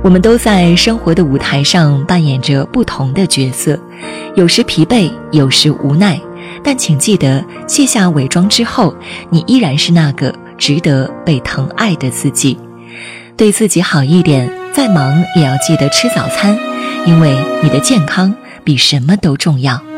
我们都在生活的舞台上扮演着不同的角色，有时疲惫，有时无奈，但请记得，卸下伪装之后，你依然是那个值得被疼爱的自己。对自己好一点，再忙也要记得吃早餐，因为你的健康比什么都重要。